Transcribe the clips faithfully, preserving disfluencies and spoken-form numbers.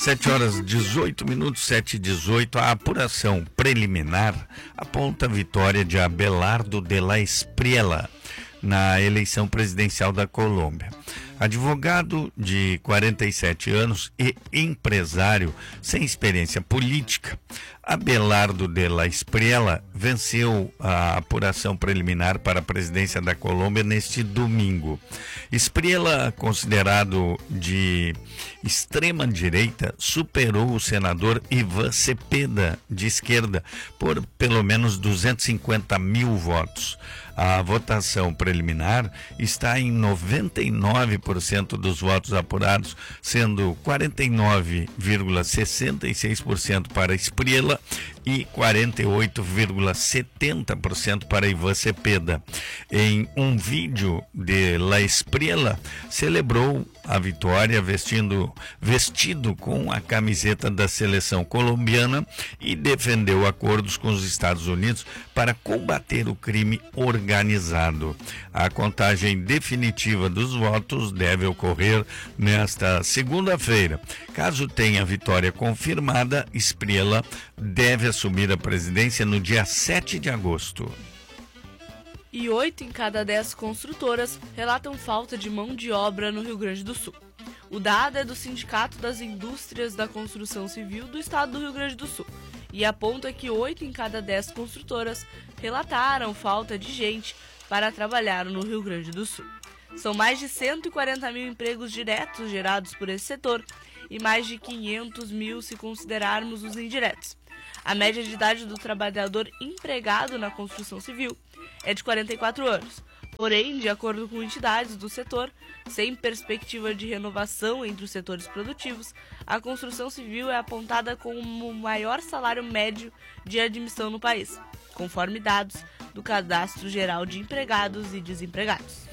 sete horas dezoito minutos, sete e dezoito. A apuração preliminar aponta a vitória de Abelardo de la Espriella na eleição presidencial da Colômbia. Advogado de quarenta e sete anos e empresário sem experiência política, Abelardo de la Espriella venceu a apuração preliminar para a presidência da Colômbia neste domingo. Espriella, considerado de extrema-direita, superou o senador Ivan Cepeda, de esquerda, por pelo menos duzentos e cinquenta mil votos. A votação preliminar está em noventa e nove por cento dos votos apurados, sendo quarenta e nove vírgula sessenta e seis por cento para Espriella e quarenta e oito vírgula setenta por cento para Ivan Cepeda. Em um vídeo de La Espriella, celebrou a vitória vestindo, vestido com a camiseta da seleção colombiana e defendeu acordos com os Estados Unidos para combater o crime organizado. A contagem definitiva dos votos deve ocorrer nesta segunda-feira. Caso tenha vitória confirmada, Espriella deve assumir a presidência no dia sete de agosto. E oito em cada dez construtoras relatam falta de mão de obra no Rio Grande do Sul. O dado é do Sindicato das Indústrias da Construção Civil do Estado do Rio Grande do Sul e aponta que oito em cada dez construtoras relataram falta de gente para trabalhar no Rio Grande do Sul. São mais de cento e quarenta mil empregos diretos gerados por esse setor e mais de quinhentos mil se considerarmos os indiretos. A média de idade do trabalhador empregado na construção civil é de quarenta e quatro anos. Porém, de acordo com entidades do setor, sem perspectiva de renovação entre os setores produtivos, a construção civil é apontada como o maior salário médio de admissão no país, conforme dados do Cadastro Geral de Empregados e Desempregados.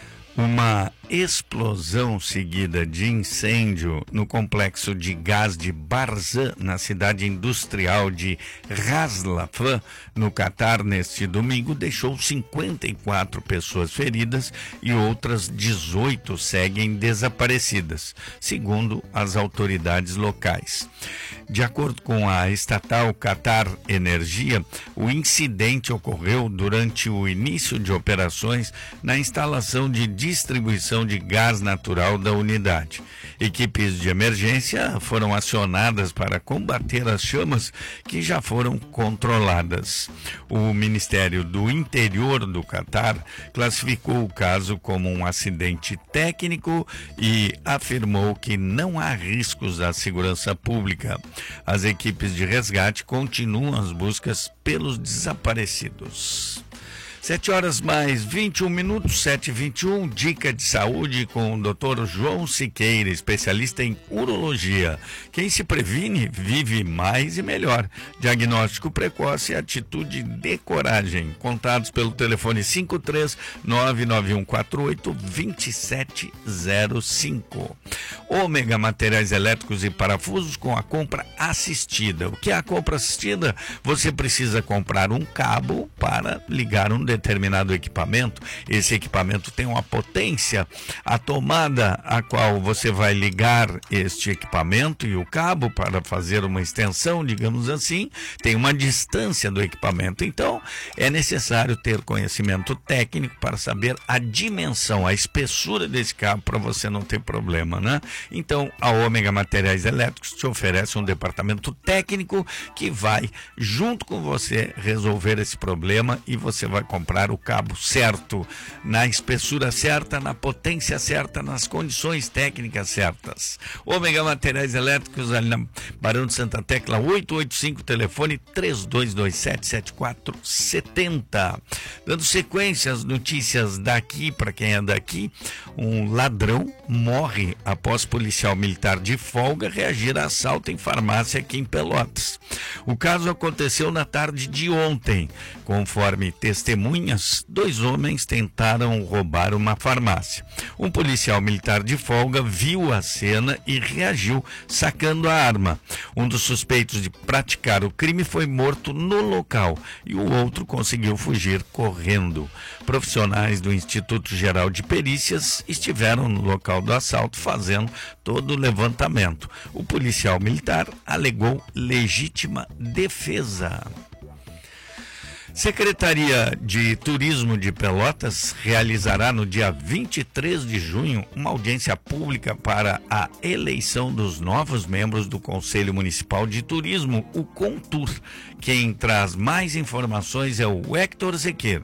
Uma explosão seguida de incêndio no complexo de gás de Barzan, na cidade industrial de Ras Laffan, no Catar, neste domingo, deixou cinquenta e quatro pessoas feridas e outras dezoito seguem desaparecidas, segundo as autoridades locais. De acordo com a estatal Qatar Energia, o incidente ocorreu durante o início de operações na instalação de distribuição de gás natural da unidade. Equipes de emergência foram acionadas para combater as chamas que já foram controladas. O Ministério do Interior do Catar classificou o caso como um acidente técnico e afirmou que não há riscos à segurança pública. As equipes de resgate continuam as buscas pelos desaparecidos. Sete horas mais vinte e um minutos, sete e vinte e um, dica de saúde com o doutor João Siqueira, especialista em urologia. Quem se previne, vive mais e melhor. Diagnóstico precoce e atitude de coragem. Contados pelo telefone cinco três nove nove um quatro oito dois sete zero cinco. Ômega Materiais Elétricos e Parafusos com a compra assistida. O que é a compra assistida? Você precisa comprar um cabo para ligar um determinado equipamento. Esse equipamento tem uma potência. A tomada a qual você vai ligar este equipamento e o cabo para fazer uma extensão, digamos assim, tem uma distância do equipamento. Então, é necessário ter conhecimento técnico para saber a dimensão, a espessura desse cabo para você não ter problema, né? Então, a Ômega Materiais Elétricos te oferece um departamento técnico que vai, junto com você, resolver esse problema e você vai comprar o cabo certo, na espessura certa, na potência certa, nas condições técnicas certas. Ômega Materiais Elétricos, ali na Barão de Santa Tecla, oito oito cinco, telefone três dois dois sete sete quatro sete zero. Dando sequência às notícias daqui, para quem é daqui, um ladrão morre após policial militar de folga reagir a assalto em farmácia aqui em Pelotas. O caso aconteceu na tarde de ontem, conforme testemunhas Cunhas, dois homens tentaram roubar uma farmácia. Um policial militar de folga viu a cena e reagiu, sacando a arma. Um dos suspeitos de praticar o crime foi morto no local e o outro conseguiu fugir correndo. Profissionais do Instituto Geral de Perícias estiveram no local do assalto fazendo todo o levantamento. O policial militar alegou legítima defesa. Secretaria de Turismo de Pelotas realizará no dia vinte e três de junho uma audiência pública para a eleição dos novos membros do Conselho Municipal de Turismo, o CONTUR. Quem traz mais informações é o Héctor Zequer.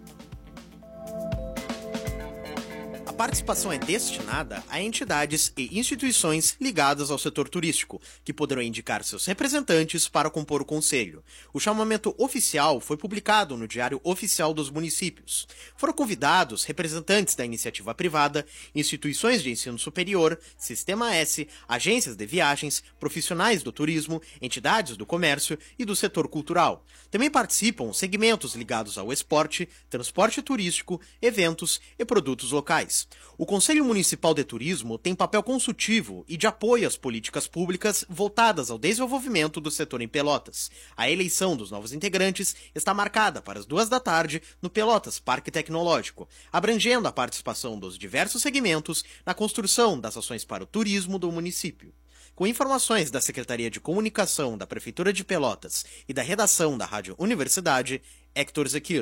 A participação é destinada a entidades e instituições ligadas ao setor turístico, que poderão indicar seus representantes para compor o conselho. O chamamento oficial foi publicado no Diário Oficial dos Municípios. Foram convidados representantes da iniciativa privada, instituições de ensino superior, Sistema S, agências de viagens, profissionais do turismo, entidades do comércio e do setor cultural. Também participam segmentos ligados ao esporte, transporte turístico, eventos e produtos locais. O Conselho Municipal de Turismo tem papel consultivo e de apoio às políticas públicas voltadas ao desenvolvimento do setor em Pelotas. A eleição dos novos integrantes está marcada para as duas da tarde no Pelotas Parque Tecnológico, abrangendo a participação dos diversos segmentos na construção das ações para o turismo do município. Com informações da Secretaria de Comunicação da Prefeitura de Pelotas e da redação da Rádio Universidade, Héctor Zequer.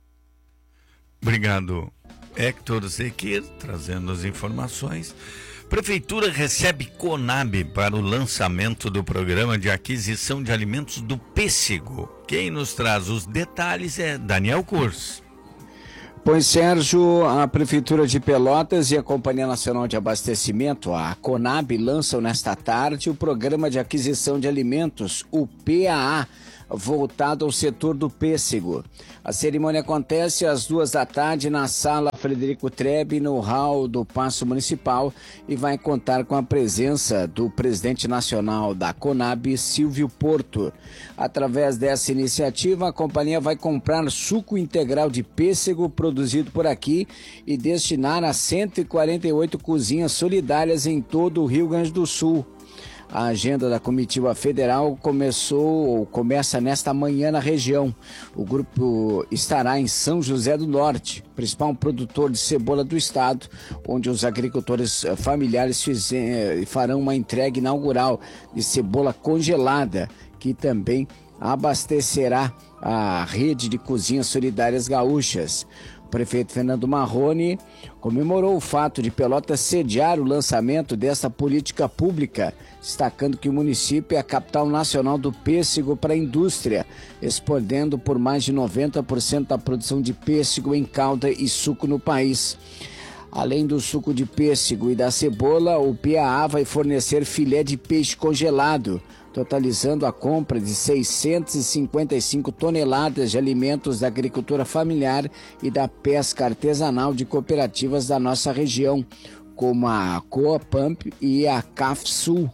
Obrigado, Héctor Zequer, trazendo as informações. Prefeitura recebe Conab para o lançamento do programa de aquisição de alimentos do Pêssego. Quem nos traz os detalhes é Daniel Kurs. Pois, Sérgio, a Prefeitura de Pelotas e a Companhia Nacional de Abastecimento, a Conab, lançam nesta tarde o Programa de Aquisição de Alimentos, o P A A, voltado ao setor do pêssego. A cerimônia acontece às duas da tarde na Sala Frederico Trebe, no hall do Paço Municipal, e vai contar com a presença do presidente nacional da Conab, Silvio Porto. Através dessa iniciativa, a companhia vai comprar suco integral de pêssego produzido por aqui e destinar a cento e quarenta e oito cozinhas solidárias em todo o Rio Grande do Sul. A agenda da comitiva federal começou, começa nesta manhã na região. O grupo estará em São José do Norte, principal produtor de cebola do estado, onde os agricultores familiares fizer, farão uma entrega inaugural de cebola congelada, que também abastecerá a rede de cozinhas solidárias gaúchas. O prefeito Fernando Marrone comemorou o fato de Pelotas sediar o lançamento dessa política pública, destacando que o município é a capital nacional do pêssego para a indústria, respondendo por mais de noventa por cento da produção de pêssego em calda e suco no país. Além do suco de pêssego e da cebola, o P A A vai fornecer filé de peixe congelado, totalizando a compra de seiscentas e cinquenta e cinco toneladas de alimentos da agricultura familiar e da pesca artesanal de cooperativas da nossa região, como a Coapamp e a CAFSUL.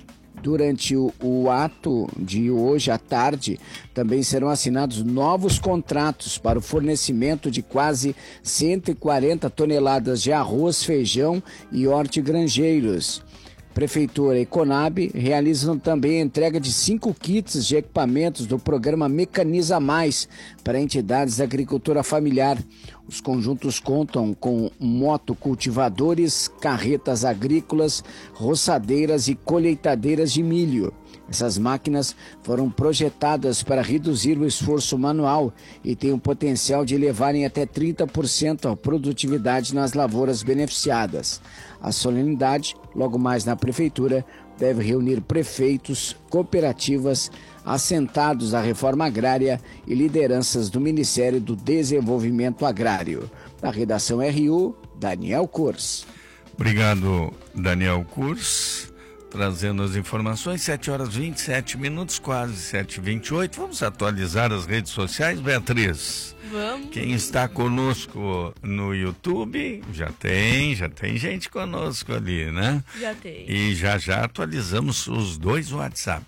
Durante o, o ato de hoje à tarde, também serão assinados novos contratos para o fornecimento de quase cento e quarenta toneladas de arroz, feijão e hortigranjeiros. Prefeitura e Conab realizam também a entrega de cinco kits de equipamentos do programa Mecaniza Mais para entidades da agricultura familiar. Os conjuntos contam com motocultivadores, carretas agrícolas, roçadeiras e colheitadeiras de milho. Essas máquinas foram projetadas para reduzir o esforço manual e têm o potencial de elevarem até trinta por cento a produtividade nas lavouras beneficiadas. A solenidade, logo mais na Prefeitura, deve reunir prefeitos, cooperativas, assentados da reforma agrária e lideranças do Ministério do Desenvolvimento Agrário. Da redação R U, Daniel Kurs. Obrigado, Daniel Kurs. Trazendo as informações, sete horas e vinte e sete minutos, quase sete e vinte e oito. Vamos atualizar as redes sociais, Beatriz? Vamos. Quem está conosco no YouTube, já tem, já tem gente conosco ali, né? Já tem. E já já atualizamos os dois WhatsApps.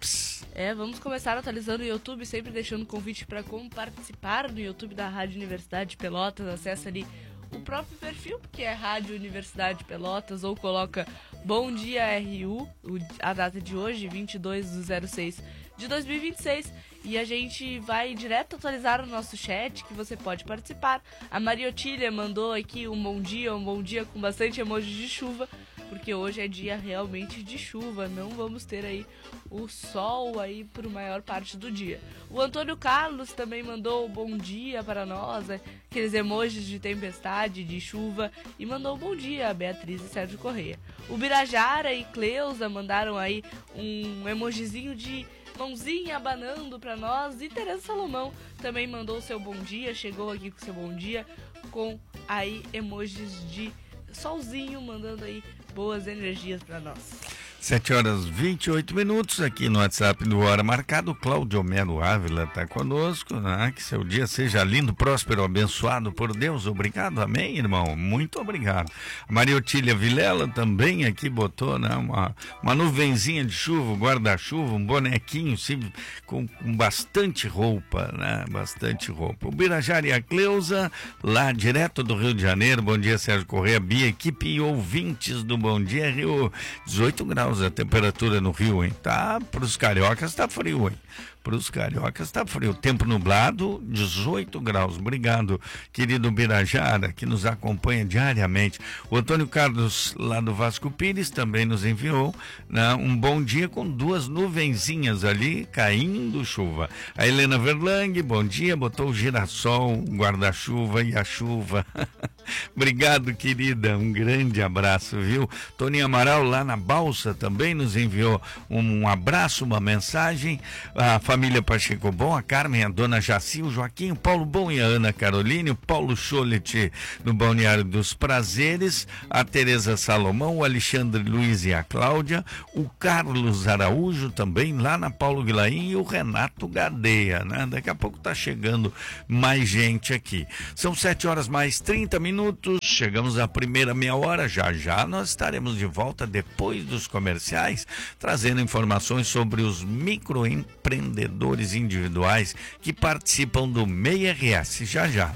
É, vamos começar atualizando o YouTube, sempre deixando convite para como participar no YouTube da Rádio Universidade de Pelotas. Acesse ali o próprio perfil, que é Rádio Universidade de Pelotas, ou coloca Bom Dia R U, a data de hoje, vinte e dois de zero seis de dois mil e vinte e seis, e a gente vai direto atualizar o nosso chat, que você pode participar. A Mariotília mandou aqui um bom dia, um bom dia com bastante emoji de chuva, porque hoje é dia realmente de chuva, não vamos ter aí o sol aí por maior parte do dia. O Antônio Carlos também mandou um bom dia para nós, aqueles emojis de tempestade, de chuva, e mandou um bom dia a Beatriz e Sérgio Correia. O Birajara e Cleusa mandaram aí um emojizinho de mãozinha abanando para nós, e Tereza Salomão também mandou o seu bom dia, chegou aqui com seu bom dia, com aí emojis de solzinho, mandando aí boas energias para nós. sete horas e vinte e oito minutos aqui no WhatsApp do Hora Marcado. Cláudio Melo Ávila está conosco, né? Que seu dia seja lindo, próspero, abençoado por Deus. Obrigado, amém, irmão? Muito obrigado. A Mariotília Vilela também aqui botou, né? Uma, uma nuvenzinha de chuva, um guarda-chuva, um bonequinho sim, com, com bastante roupa, né? Bastante roupa. O Birajara e a Cleusa, lá direto do Rio de Janeiro. Bom dia, Sérgio Correia, Bia, equipe e ouvintes do Bom Dia Rio. dezoito graus a temperatura no Rio, hein? Tá, pros cariocas tá frio, hein? Pros cariocas tá frio. Tempo nublado, dezoito graus. Obrigado, querido Birajara, que nos acompanha diariamente. O Antônio Carlos, lá do Vasco Pires, também nos enviou, né, um bom dia com duas nuvenzinhas ali, caindo chuva. A Helena Verlang, bom dia, botou o girassol, o guarda-chuva e a chuva. Obrigado, querida, um grande abraço, viu? Toninho Amaral, lá na Balsa, também nos enviou um abraço, uma mensagem. A família Pacheco Bom, a Carmen, a dona Jaci, o Joaquim, o Paulo Bom e a Ana Caroline, o Paulo Scholet no Balneário dos Prazeres, a Tereza Salomão, o Alexandre Luiz e a Cláudia, o Carlos Araújo também lá na Paulo Guilaim e o Renato Gadeia, né? Daqui a pouco tá chegando mais gente aqui. São sete horas mais trinta minutos, chegamos à primeira meia hora, já já nós estaremos de volta depois dos comerciais, trazendo informações sobre os microempreendedores individuais que participam do M E I R S, já já.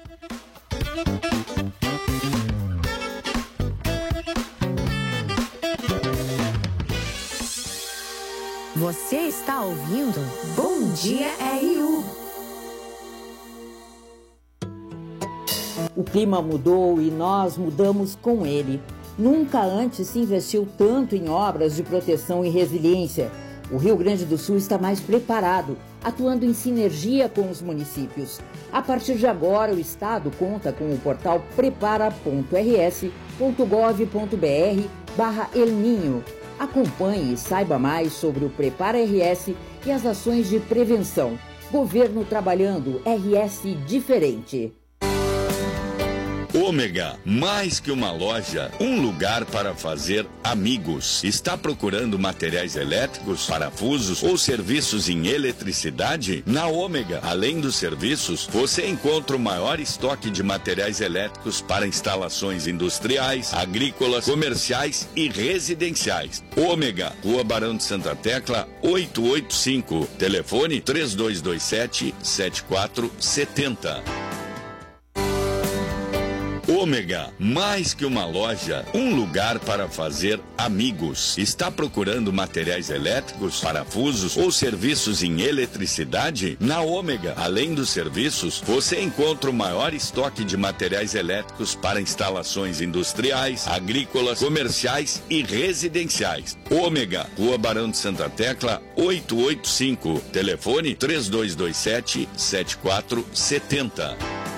Você está ouvindo Bom Dia R U. O clima mudou e nós mudamos com ele. Nunca antes se investiu tanto em obras de proteção e resiliência. O Rio Grande do Sul está mais preparado, atuando em sinergia com os municípios. A partir de agora, o Estado conta com o portal prepara ponto r s ponto gov ponto b r barra El Ninho. Acompanhe e saiba mais sobre o Prepara R S e as ações de prevenção. Governo trabalhando, R S diferente. Ômega, mais que uma loja, um lugar para fazer amigos. Está procurando materiais elétricos, parafusos ou serviços em eletricidade? Na Ômega, além dos serviços, você encontra o maior estoque de materiais elétricos para instalações industriais, agrícolas, comerciais e residenciais. Ômega, Rua Barão de Santa Tecla, oitocentos e oitenta e cinco. Telefone três dois dois sete, sete quatro sete zero. Ômega, mais que uma loja, um lugar para fazer amigos. Está procurando materiais elétricos, parafusos ou serviços em eletricidade? Na Ômega, além dos serviços, você encontra o maior estoque de materiais elétricos para instalações industriais, agrícolas, comerciais e residenciais. Ômega, Rua Barão de Santa Tecla, oitocentos e oitenta e cinco. Telefone três dois dois sete, sete quatro sete zero.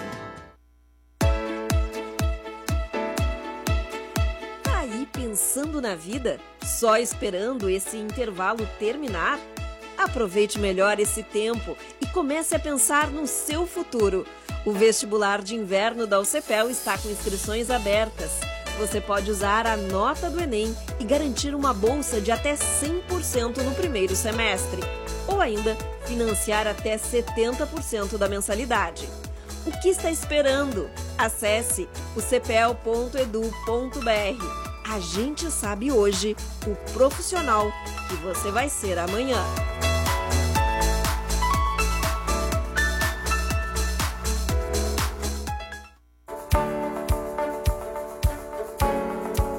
Pensando na vida? Só esperando esse intervalo terminar? Aproveite melhor esse tempo e comece a pensar no seu futuro. O vestibular de inverno da U C P E L está com inscrições abertas. Você pode usar a nota do Enem e garantir uma bolsa de até cem por cento no primeiro semestre. Ou ainda, financiar até setenta por cento da mensalidade. O que está esperando? Acesse o c p e l ponto e d u ponto b r. A gente sabe hoje o profissional que você vai ser amanhã.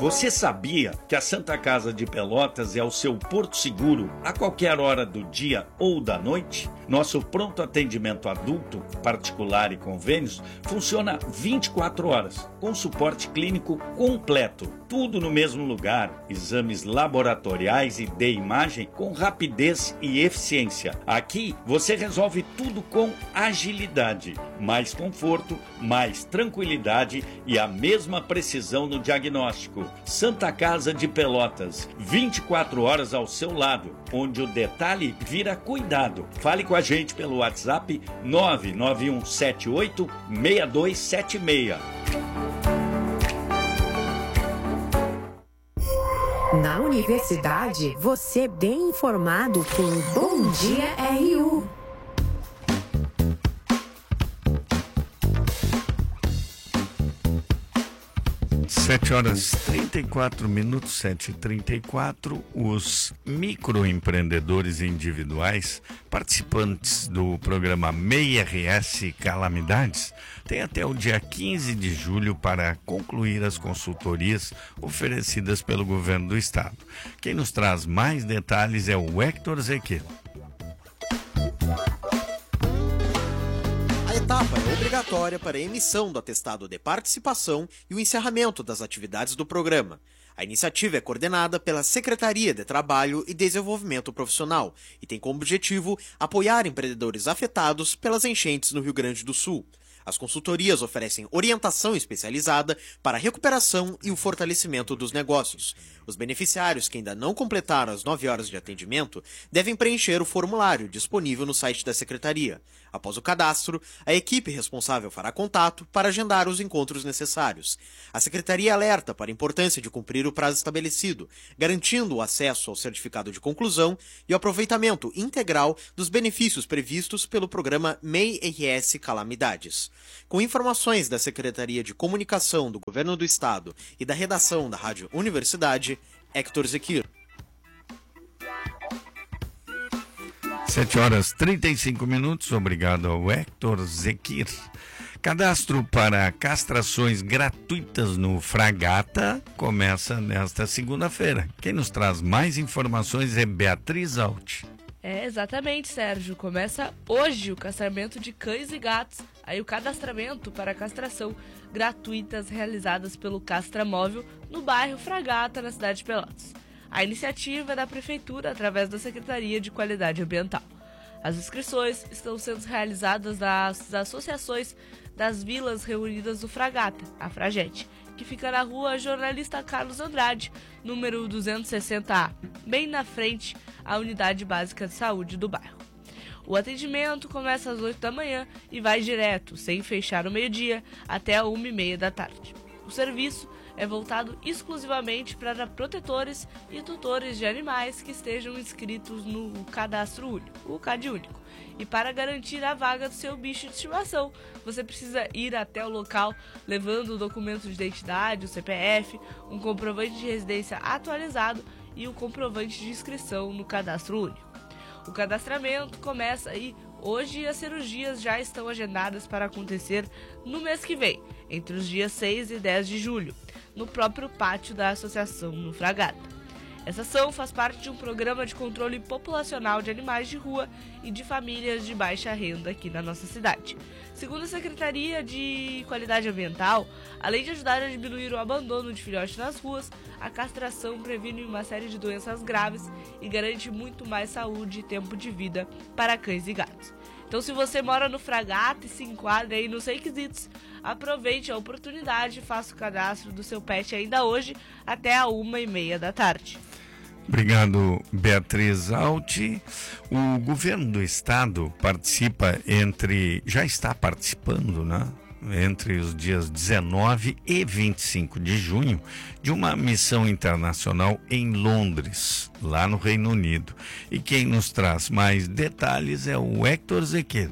Você sabia que a Santa Casa de Pelotas é o seu porto seguro a qualquer hora do dia ou da noite? Nosso pronto atendimento adulto, particular e convênios funciona vinte e quatro horas, com suporte clínico completo. Tudo no mesmo lugar, exames laboratoriais e de imagem com rapidez e eficiência. Aqui você resolve tudo com agilidade, mais conforto, mais tranquilidade e a mesma precisão no diagnóstico. Santa Casa de Pelotas, vinte e quatro horas ao seu lado, onde o detalhe vira cuidado. Fale com a gente pelo WhatsApp nove nove um sete oito seis dois sete seis. Na universidade, você bem informado com Bom Dia R U. sete horas e trinta e quatro minutos, sete e trinta e quatro. Os microempreendedores individuais participantes do programa M E I R S Calamidades têm até o dia quinze de julho para concluir as consultorias oferecidas pelo governo do estado. Quem nos traz mais detalhes é o Hector Zequer. A etapa é obrigatória para a emissão do atestado de participação e o encerramento das atividades do programa. A iniciativa é coordenada pela Secretaria de Trabalho e Desenvolvimento Profissional e tem como objetivo apoiar empreendedores afetados pelas enchentes no Rio Grande do Sul. As consultorias oferecem orientação especializada para a recuperação e o fortalecimento dos negócios. Os beneficiários que ainda não completaram as nove horas de atendimento devem preencher o formulário disponível no site da Secretaria. Após o cadastro, a equipe responsável fará contato para agendar os encontros necessários. A Secretaria alerta para a importância de cumprir o prazo estabelecido, garantindo o acesso ao certificado de conclusão e o aproveitamento integral dos benefícios previstos pelo programa M E I R S Calamidades. Com informações da Secretaria de Comunicação do Governo do Estado e da redação da Rádio Universidade, Hector Zequer. sete horas e trinta e cinco minutos, obrigado ao Hector Zequer. Cadastro para castrações gratuitas no Fragata começa nesta segunda-feira. Quem nos traz mais informações é Beatriz Alt. É, exatamente, Sérgio. Começa hoje o castramento de cães e gatos. Aí o cadastramento para castração gratuitas realizadas pelo Castramóvel no bairro Fragata, na cidade de Pelotas. A iniciativa é da Prefeitura através da Secretaria de Qualidade Ambiental. As inscrições estão sendo realizadas nas associações das vilas reunidas do Fragata, a Fragete, que fica na rua Jornalista Carlos Andrade, número duzentos e sessenta A, bem na frente à Unidade Básica de Saúde do bairro. O atendimento começa às oito da manhã e vai direto, sem fechar o meio-dia, até a uma e meia da tarde. O serviço é voltado exclusivamente para protetores e tutores de animais que estejam inscritos no Cadastro Único, o CAD Único. E para garantir a vaga do seu bicho de estimação, você precisa ir até o local levando o documento de identidade, o C P F, um comprovante de residência atualizado e o comprovante de inscrição no Cadastro Único. O cadastramento começa aí hoje e as cirurgias já estão agendadas para acontecer no mês que vem, entre os dias seis e dez de julho, no próprio pátio da associação no Fragata. Essa ação faz parte de um programa de controle populacional de animais de rua e de famílias de baixa renda aqui na nossa cidade. Segundo a Secretaria de Qualidade Ambiental, além de ajudar a diminuir o abandono de filhotes nas ruas, a castração previne uma série de doenças graves e garante muito mais saúde e tempo de vida para cães e gatos. Então, se você mora no Fragata e se enquadra aí nos requisitos, aproveite a oportunidade e faça o cadastro do seu pet ainda hoje até a uma e meia da tarde. Obrigado, Beatriz Alt. O governo do estado participa entre, já está participando, né? Entre os dias dezenove e vinte e cinco de junho, de uma missão internacional em Londres, lá no Reino Unido. E quem nos traz mais detalhes é o Hector Zequer.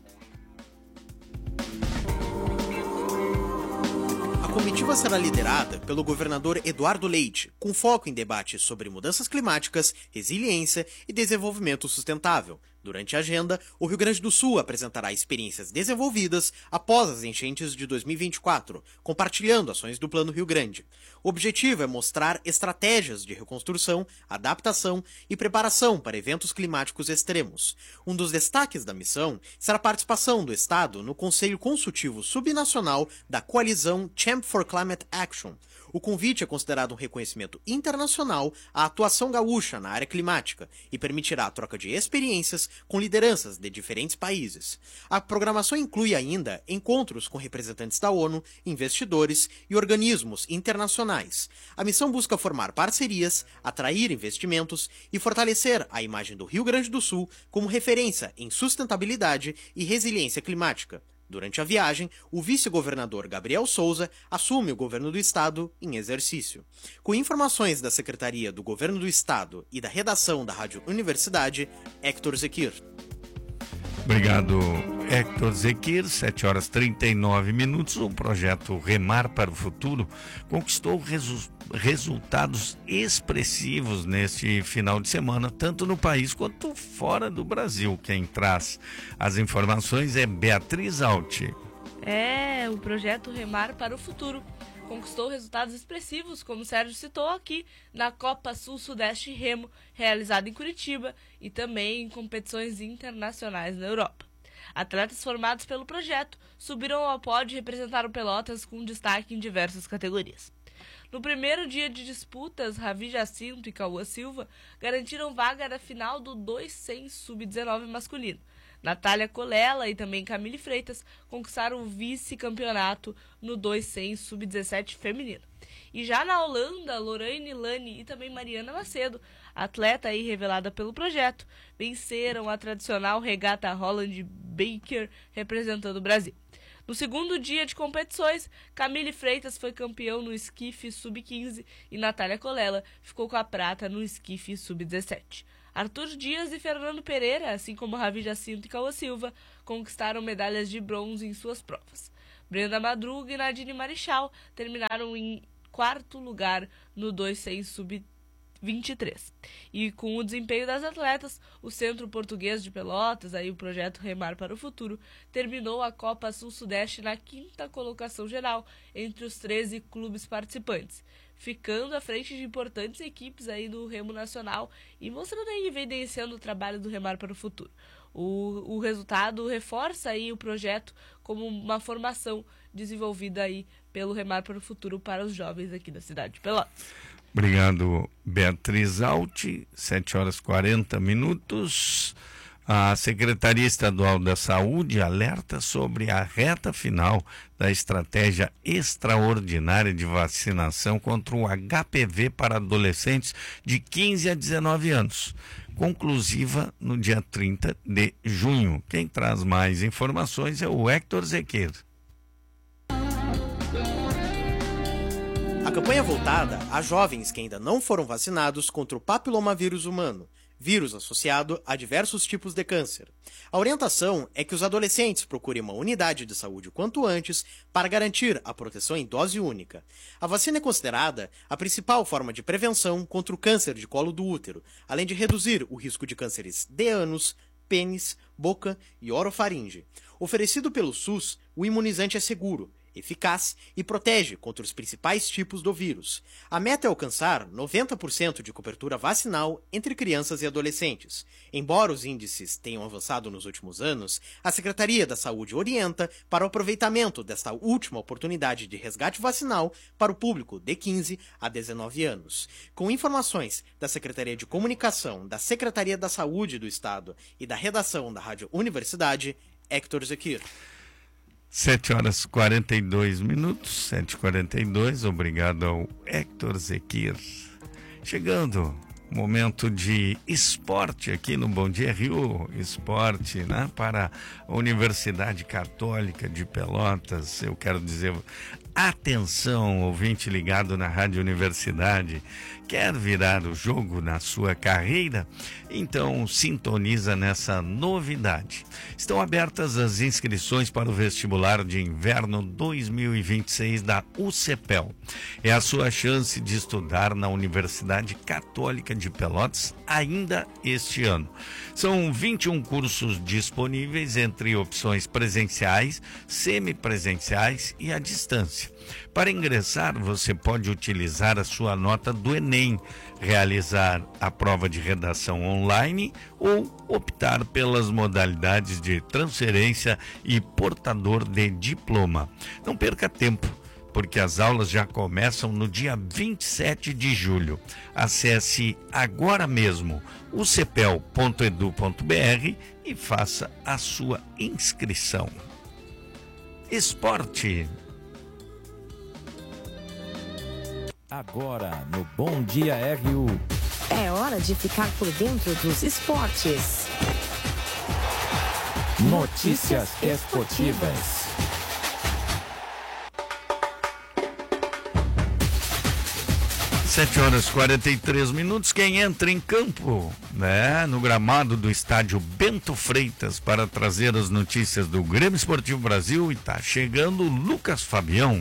A comitiva será liderada pelo governador Eduardo Leite, com foco em debates sobre mudanças climáticas, resiliência e desenvolvimento sustentável. Durante a agenda, o Rio Grande do Sul apresentará experiências desenvolvidas após as enchentes de dois mil e vinte e quatro, compartilhando ações do Plano Rio Grande. O objetivo é mostrar estratégias de reconstrução, adaptação e preparação para eventos climáticos extremos. Um dos destaques da missão será a participação do Estado no Conselho Consultivo Subnacional da Coalizão Champ for Climate Action. O convite é considerado um reconhecimento internacional à atuação gaúcha na área climática e permitirá a troca de experiências com lideranças de diferentes países. A programação inclui ainda encontros com representantes da ONU, investidores e organismos internacionais. A missão busca formar parcerias, atrair investimentos e fortalecer a imagem do Rio Grande do Sul como referência em sustentabilidade e resiliência climática. Durante a viagem, o vice-governador Gabriel Souza assume o governo do estado em exercício. Com informações da Secretaria do Governo do Estado e da redação da Rádio Universidade, Héctor Zequir. Obrigado, Héctor Zequir. sete horas e trinta e nove minutos. O projeto Remar para o Futuro conquistou resu- resultados expressivos neste final de semana, tanto no país quanto fora do Brasil. Quem traz as informações é Beatriz Alti. É, o projeto Remar para o Futuro conquistou resultados expressivos, como o Sérgio citou aqui, na Copa Sul-Sudeste Remo, realizada em Curitiba, e também em competições internacionais na Europa. Atletas formados pelo projeto subiram ao pódio e representaram Pelotas com destaque em diversas categorias. No primeiro dia de disputas, Ravi Jacinto e Cauã Silva garantiram vaga na final do dois cem sub dezenove masculino. Natália Colela e também Camille Freitas conquistaram o vice-campeonato no dois cem sub dezessete feminino. E já na Holanda, Lorraine Lani e também Mariana Macedo, atleta aí revelada pelo projeto, venceram a tradicional regata Holland Baker representando o Brasil. No segundo dia de competições, Camille Freitas foi campeão no esquife sub quinze e Natália Colela ficou com a prata no esquife sub dezessete. Arthur Dias e Fernando Pereira, assim como Ravi Jacinto e Cauã Silva, conquistaram medalhas de bronze em suas provas. Brenda Madruga e Nadine Marichal terminaram em quarto lugar no dois cem sub vinte e três. E com o desempenho das atletas, o Centro Português de Pelotas, aí o projeto Remar para o Futuro, terminou a Copa Sul-Sudeste na quinta colocação geral entre os treze clubes participantes, ficando à frente de importantes equipes aí do Remo Nacional e mostrando e evidenciando o trabalho do Remar para o Futuro. O, o resultado reforça aí o projeto como uma formação desenvolvida aí pelo Remar para o Futuro para os jovens aqui da cidade de Pelotas. Obrigado, Beatriz Alti. sete horas e quarenta minutos. A Secretaria Estadual da Saúde alerta sobre a reta final da estratégia extraordinária de vacinação contra o H P V para adolescentes de quinze a dezenove anos, conclusiva no dia trinta de junho. Quem traz mais informações é o Héctor Zequir. A campanha voltada a jovens que ainda não foram vacinados contra o papilomavírus humano, vírus associado a diversos tipos de câncer. A orientação é que os adolescentes procurem uma unidade de saúde o quanto antes para garantir a proteção em dose única. A vacina é considerada a principal forma de prevenção contra o câncer de colo do útero, além de reduzir o risco de cânceres de ânus, pênis, boca e orofaringe. Oferecido pelo SUS, o imunizante é seguro, eficaz e protege contra os principais tipos do vírus. A meta é alcançar noventa por cento de cobertura vacinal entre crianças e adolescentes. Embora os índices tenham avançado nos últimos anos, a Secretaria da Saúde orienta para o aproveitamento desta última oportunidade de resgate vacinal para o público de quinze a dezenove anos. Com informações da Secretaria de Comunicação, da Secretaria da Saúde do Estado e da redação da Rádio Universidade, Héctor Zequir. sete horas e quarenta e dois minutos, sete e quarenta e dois, obrigado ao Héctor Zequir. Chegando, momento de esporte aqui no Bom Dia Rio, esporte, né, para a Universidade Católica de Pelotas. Eu quero dizer, atenção, ouvinte ligado na Rádio Universidade, Quer virar o jogo na sua carreira? Então sintoniza nessa novidade. Estão abertas as inscrições para o vestibular de inverno dois mil e vinte e seis da U C P E L. É a sua chance de estudar na Universidade Católica de Pelotas ainda este ano. São vinte e um cursos disponíveis entre opções presenciais, semipresenciais e à distância. Para ingressar, você pode utilizar a sua nota do Enem, realizar a prova de redação online ou optar pelas modalidades de transferência e portador de diploma. Não perca tempo, porque as aulas já começam no dia vinte e sete de julho. Acesse agora mesmo u c p e l ponto e d u ponto b r e faça a sua inscrição. Esporte. Agora no Bom Dia R U. É hora de ficar por dentro dos esportes. Notícias esportivas. sete horas e quarenta e três minutos. Quem entra em campo, né, no gramado do estádio Bento Freitas para trazer as notícias do Grêmio Esportivo Brasil, e tá chegando o Lucas Fabião.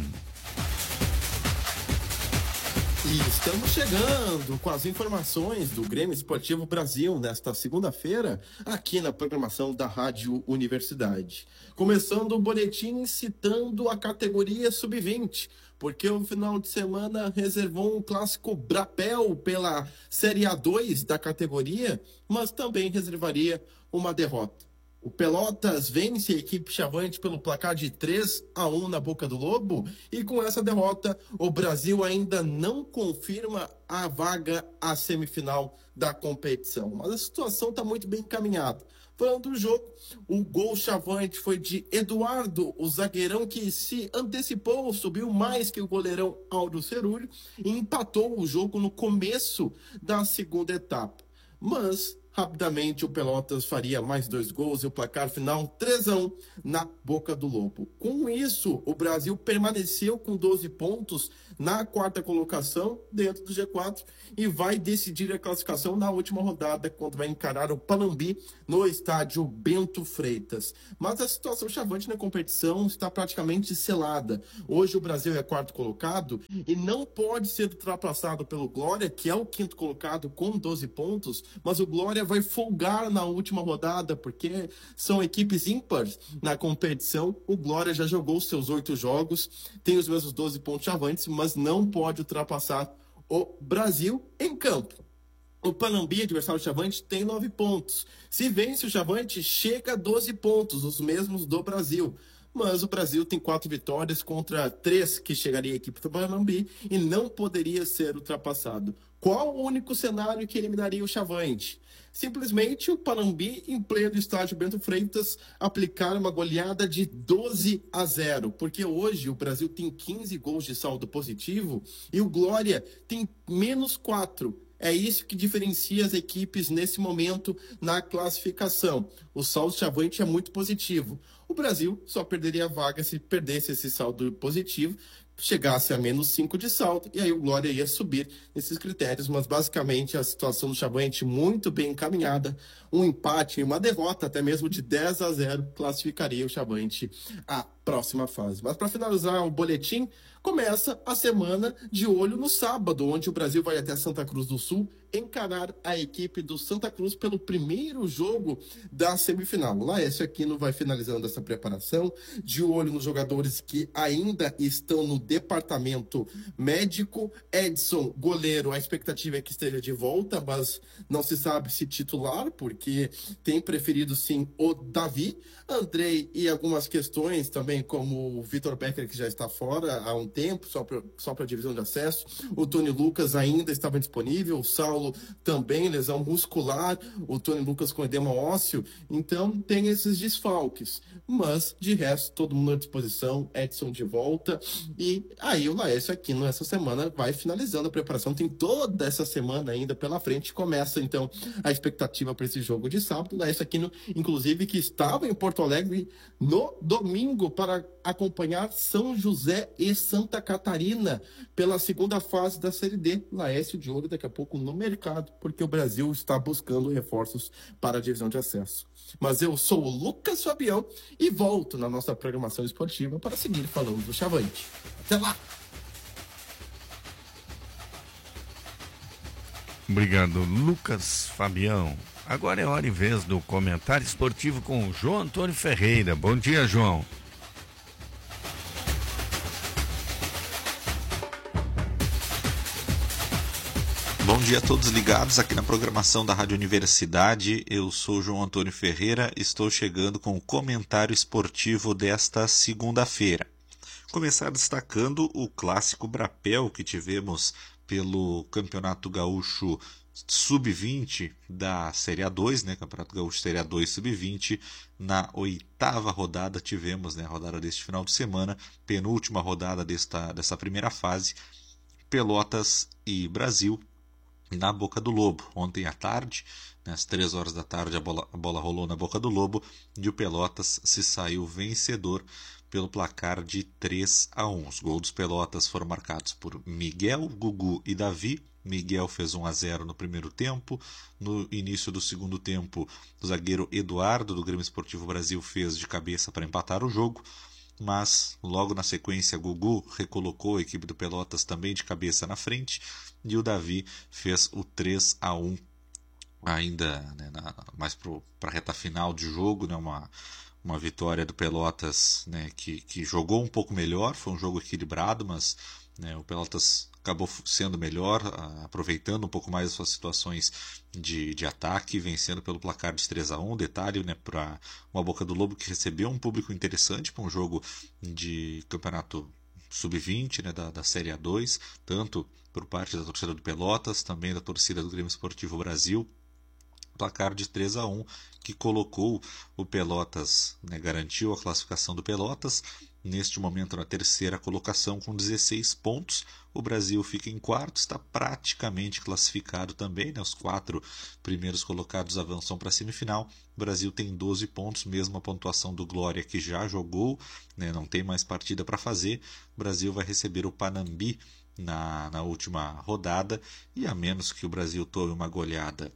E estamos chegando com as informações do Grêmio Esportivo Brasil nesta segunda-feira, aqui na programação da Rádio Universidade. Começando o boletim citando a categoria sub vinte, porque o final de semana reservou um clássico Brapel pela Série A dois da categoria, mas também reservaria uma derrota. O Pelotas vence a equipe Chavante pelo placar de três a um na Boca do Lobo, e com essa derrota o Brasil ainda não confirma a vaga à semifinal da competição. Mas a situação está muito bem encaminhada. Falando do jogo, o gol Chavante foi de Eduardo, o zagueirão que se antecipou, subiu mais que o goleirão Aldo Cerulho e empatou o jogo no começo da segunda etapa. Mas rapidamente o Pelotas faria mais dois gols e o placar final três a um na Boca do Lobo. Com isso, o Brasil permaneceu com doze pontos na quarta colocação dentro do G quatro e vai decidir a classificação na última rodada, quando vai encarar o Panambi no estádio Bento Freitas. Mas a situação Chavante na competição está praticamente selada. Hoje o Brasil é quarto colocado e não pode ser ultrapassado pelo Glória, que é o quinto colocado com doze pontos, mas o Glória vai folgar na última rodada, porque são equipes ímpares na competição. O Glória já jogou seus oito jogos, tem os mesmos doze pontos Chavantes, mas não pode ultrapassar o Brasil em campo. O Panambi, adversário do Chavante, tem nove pontos. Se vence o Chavante, chega a doze pontos, os mesmos do Brasil. Mas o Brasil tem quatro vitórias contra três que chegaria a equipe do Panambi e não poderia ser ultrapassado. Qual o único cenário que eliminaria o Chavante? Simplesmente o Panambi, em pleno estádio Bento Freitas, aplicar uma goleada de doze a zero, porque hoje o Brasil tem quinze gols de saldo positivo e o Glória tem menos quatro. É isso que diferencia as equipes nesse momento na classificação. O saldo Chavante é muito positivo. O Brasil só perderia a vaga se perdesse esse saldo positivo, chegasse a menos cinco de saldo, e aí o Glória ia subir nesses critérios, mas basicamente a situação do Chavante muito bem encaminhada. Um empate e uma derrota, até mesmo de dez a zero, classificaria o Chavante à próxima fase. Mas para finalizar o boletim, começa a semana de olho no sábado, onde o Brasil vai até Santa Cruz do Sul encarar a equipe do Santa Cruz pelo primeiro jogo da semifinal. O Laércio Aquino vai finalizando essa preparação, de olho nos jogadores que ainda estão no departamento médico. Edson, goleiro, a expectativa é que esteja de volta, mas não se sabe se titular, porque tem preferido sim o Davi. Andrei e algumas questões também, como o Vitor Becker, que já está fora há um tempo, só para só para a divisão de acesso. O Tony Lucas ainda estava disponível, o Saulo também, lesão muscular, o Tony Lucas com edema ósseo. Então tem esses desfalques, mas de resto todo mundo à disposição. Edson de volta, e aí o Laércio Aquino essa semana vai finalizando a preparação. Tem toda essa semana ainda pela frente. Começa então a expectativa para esse jogo de sábado. O Laércio Aquino, inclusive, que estava em Porto Alegre no domingo para acompanhar São José e São Santa Catarina pela segunda fase da Série D. Laércio de olho daqui a pouco no mercado, porque o Brasil está buscando reforços para a divisão de acesso. Mas eu sou o Lucas Fabião e volto na nossa programação esportiva para seguir falando do Chavante. Até lá! Obrigado, Lucas Fabião. Agora é hora e vez do comentário esportivo com o João Antônio Ferreira. Bom dia, João. Bom dia a todos ligados aqui na programação da Rádio Universidade. Eu sou João Antônio Ferreira, estou chegando com o comentário esportivo desta segunda-feira. Começar destacando o clássico Brapel que tivemos pelo Campeonato Gaúcho sub vinte da Série A dois, né? Campeonato Gaúcho Série A dois sub vinte. Na oitava rodada tivemos, né, a rodada deste final de semana, penúltima rodada desta, dessa primeira fase, Pelotas e Brasil na Boca do Lobo. Ontem à tarde, né, às três horas da tarde, a bola, a bola rolou na Boca do Lobo e o Pelotas se saiu vencedor pelo placar de três a um. Os gols dos Pelotas foram marcados por Miguel, Gugu e Davi. Miguel fez um a zero no primeiro tempo. No início do segundo tempo, o zagueiro Eduardo, do Grêmio Esportivo Brasil, fez de cabeça para empatar o jogo. Mas logo na sequência, Gugu recolocou a equipe do Pelotas também de cabeça na frente. E o Davi fez o três a um ainda, né, na, mais para a reta final de jogo, né, uma, uma vitória do Pelotas, né, que, que jogou um pouco melhor. Foi um jogo equilibrado, mas, né, o Pelotas acabou sendo melhor, aproveitando um pouco mais as suas situações de, de ataque, vencendo pelo placar de três a um. Detalhe, né, para uma Boca do Lobo que recebeu um público interessante para um jogo de campeonato sub vinte, né, da, da Série A dois, tanto por parte da torcida do Pelotas, também da torcida do Grêmio Esportivo Brasil. Placar de três a um que colocou o Pelotas, né, garantiu a classificação do Pelotas, neste momento na terceira colocação com dezesseis pontos. O Brasil fica em quarto, está praticamente classificado também, né? Os quatro primeiros colocados avançam para a semifinal. O Brasil tem doze pontos, mesmo a pontuação do Glória, que já jogou, né? Não tem mais partida para fazer. O Brasil vai receber o Panambi na, na última rodada, e a menos que o Brasil tome uma goleada,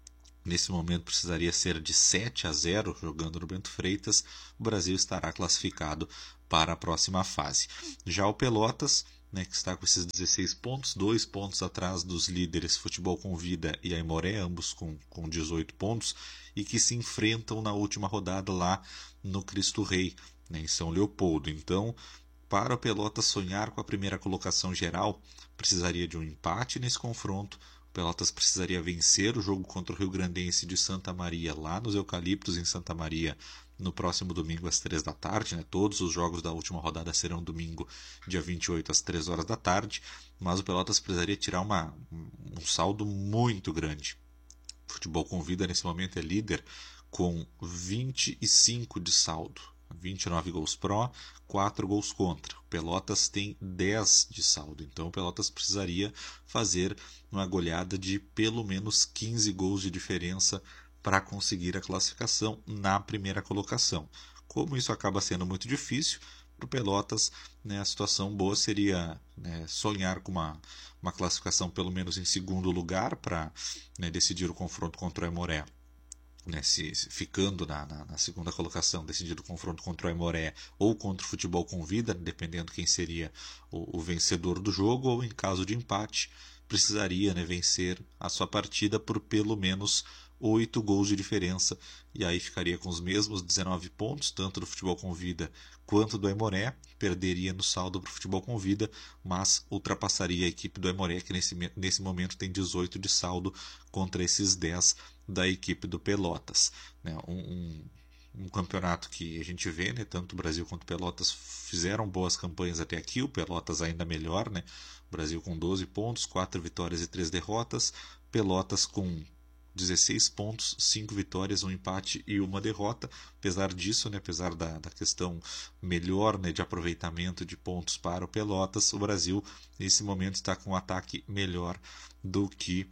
nesse momento precisaria ser de sete a zero, jogando no Bento Freitas, o Brasil estará classificado para a próxima fase. Já o Pelotas, né, que está com esses dezesseis pontos, dois pontos atrás dos líderes Futebol com Vida e Aimoré, ambos com, com dezoito pontos, e que se enfrentam na última rodada lá no Cristo Rei, né, em São Leopoldo. Então, para o Pelotas sonhar com a primeira colocação geral, precisaria de um empate nesse confronto. O Pelotas precisaria vencer o jogo contra o Rio Grandense de Santa Maria, lá nos Eucaliptos, em Santa Maria, no próximo domingo às três da tarde. Né? Todos os jogos da última rodada serão domingo, dia vinte e oito, às três horas da tarde. Mas o Pelotas precisaria tirar uma, um saldo muito grande. O Futebol com Vida, nesse momento, é líder com vinte e cinco de saldo. vinte e nove gols pró, quatro gols contra. O Pelotas tem dez de saldo. Então o Pelotas precisaria fazer uma goleada de pelo menos quinze gols de diferença para conseguir a classificação na primeira colocação. Como isso acaba sendo muito difícil, para o Pelotas, né, a situação boa seria, né, sonhar com uma, uma classificação pelo menos em segundo lugar para, né, decidir o confronto contra o Aimoré. Né, se, se ficando na, na, na segunda colocação, decidido o confronto contra o Aimoré ou contra o Futebol com Vida, dependendo quem seria o, o vencedor do jogo, ou em caso de empate, precisaria, né, vencer a sua partida por pelo menos oito gols de diferença, e aí ficaria com os mesmos dezenove pontos, tanto do Futebol com Vida quanto do Aimoré. Perderia no saldo para o Futebol com Vida, mas ultrapassaria a equipe do Aimoré, que nesse, nesse momento tem dezoito de saldo contra esses dez da equipe do Pelotas. Né? Um, um, um campeonato que a gente vê, né? Tanto o Brasil quanto o Pelotas fizeram boas campanhas até aqui, o Pelotas ainda melhor, né? O Brasil com doze pontos, quatro vitórias e três derrotas, Pelotas com dezesseis pontos, cinco vitórias, um empate e uma derrota. Apesar disso, né, apesar da, da questão melhor, né, de aproveitamento de pontos para o Pelotas, o Brasil nesse momento está com um ataque melhor do que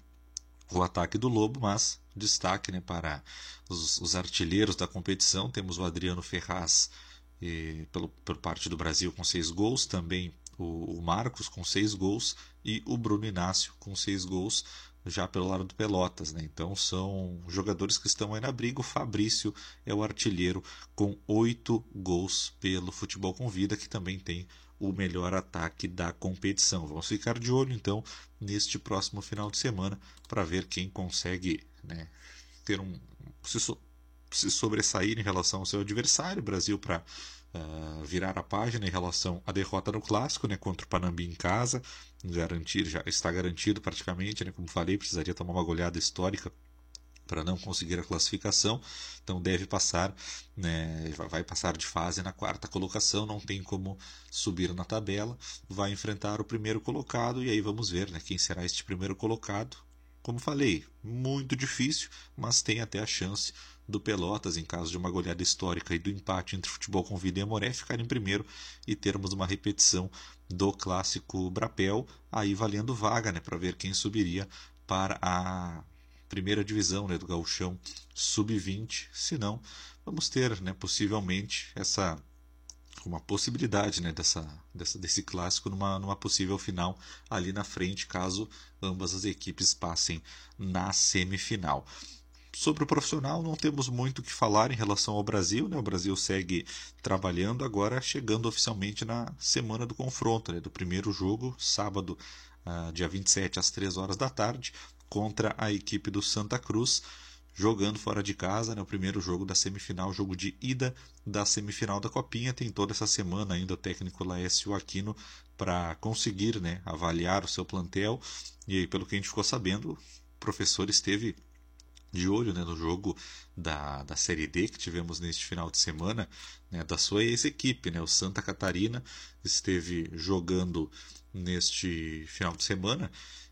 o ataque do Lobo, mas destaque, né, para os, os artilheiros da competição. Temos o Adriano Ferraz eh, pelo, por parte do Brasil com seis gols, também o Marcos com seis gols e o Bruno Inácio com seis gols já pelo lado do Pelotas, né? Então são jogadores que estão aí na briga. O Fabrício é o artilheiro com oito gols pelo Futebol Convida, que também tem o melhor ataque da competição. Vamos ficar de olho então neste próximo final de semana para ver quem consegue, né, ter um se, so, se sobressair em relação ao seu adversário. O Brasil para Uh, virar a página em relação à derrota no clássico, né, contra o Panambi em casa, garantir, já está garantido praticamente, né, como falei, precisaria tomar uma goleada histórica para não conseguir a classificação, então deve passar, né, vai passar de fase na quarta colocação, não tem como subir na tabela, vai enfrentar o primeiro colocado e aí vamos ver, né, quem será este primeiro colocado. Como falei, muito difícil, mas tem até a chance do Pelotas, em caso de uma goleada histórica e do empate entre Futebol Convida e Aimoré, ficar em primeiro e termos uma repetição do clássico Brapel, aí valendo vaga, né, para ver quem subiria para a primeira divisão, né, do Gauchão sub vinte. Se não, vamos ter, né, possivelmente essa uma possibilidade, né, dessa, dessa, desse clássico numa, numa possível final ali na frente, caso ambas as equipes passem na semifinal. Sobre o profissional, não temos muito o que falar em relação ao Brasil, né? O Brasil segue trabalhando, agora chegando oficialmente na semana do confronto, né? Do primeiro jogo, sábado, uh, dia vinte e sete, às três horas da tarde, contra a equipe do Santa Cruz, jogando fora de casa, né? O primeiro jogo da semifinal, jogo de ida da semifinal da Copinha. Tem toda essa semana ainda o técnico Laércio Aquino para conseguir, né, avaliar o seu plantel. E aí, pelo que a gente ficou sabendo, o professor esteve de olho, né, no jogo da, da Série D que tivemos neste final de semana, né, da sua ex-equipe, né, o Santa Catarina esteve jogando neste final de semana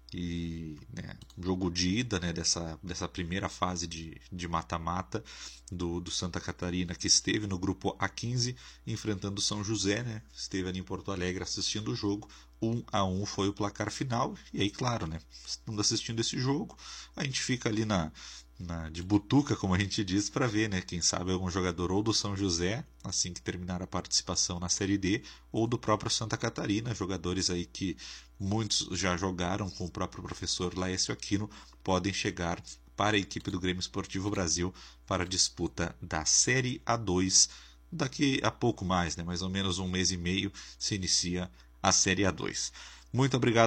e, né, jogo de ida, né, dessa, dessa primeira fase de, de mata-mata do, do Santa Catarina, que esteve no grupo A quinze enfrentando o São José, né, esteve ali em Porto Alegre assistindo o jogo. Um a um foi o placar final, e aí, claro, né, estando assistindo esse jogo, a gente fica ali na, na de butuca, como a gente diz, para ver, né, quem sabe algum jogador ou do São José, assim que terminar a participação na Série D, ou do próprio Santa Catarina, jogadores aí que muitos já jogaram com o próprio professor Laércio Aquino, podem chegar para a equipe do Grêmio Esportivo Brasil para a disputa da Série A dois. Daqui a pouco mais, né, mais ou menos um mês e meio, se inicia a Série A dois. Muito obrigado